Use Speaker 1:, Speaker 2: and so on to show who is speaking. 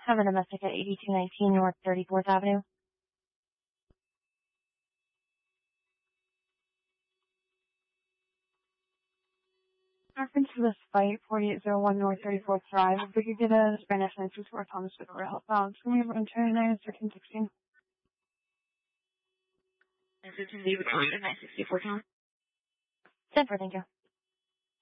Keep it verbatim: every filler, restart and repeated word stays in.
Speaker 1: Have a domestic at eighty-two nineteen North thirty-fourth Avenue. Reference to this fight, forty-eight oh one North thirty-fourth Drive. If we could get a Spanish nine two four Thomas Victoria Healthbound. Can we have one twenty-nine thirteen sixteen?
Speaker 2: nine fifteen David Island, nine sixty-four Tom.
Speaker 1: ten four, thank you.